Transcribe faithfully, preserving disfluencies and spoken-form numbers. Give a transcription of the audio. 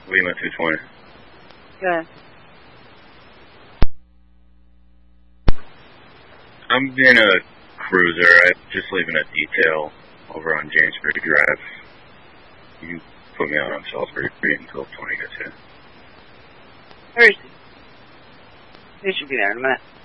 Lima two twenty. Good. I'm in a cruiser. I'm just leaving a detail over on Jamesbury Drive. You put me out on Salisbury Street until twenty to two. Where is he? He should be there in a minute.